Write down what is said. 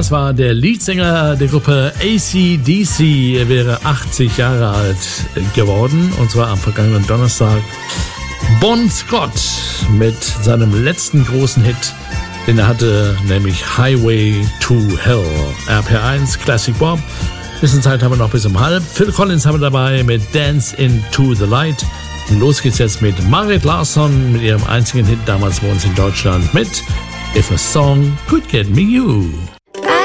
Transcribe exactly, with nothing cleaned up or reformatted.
Das war der Leadsänger der Gruppe A C D C. Er wäre achtzig Jahre alt geworden, und zwar am vergangenen Donnerstag. Bon Scott mit seinem letzten großen Hit, den er hatte, nämlich Highway to Hell. R P R eins Classic Bob. Bisschen Zeit haben wir noch bis um halb. Phil Collins haben wir dabei mit Dance into the Light. Und los geht's jetzt mit Margaret Larsson mit ihrem einzigen Hit damals bei uns in Deutschland mit If a Song Could Get Me You.